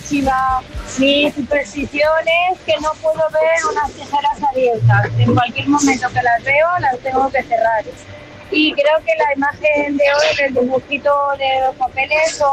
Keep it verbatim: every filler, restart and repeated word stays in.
muchísima. Mi superstición es que no puedo ver unas tijeras abiertas. En cualquier momento que las veo, las tengo que cerrar. Y creo que la imagen de hoy del dibujito de los papeles son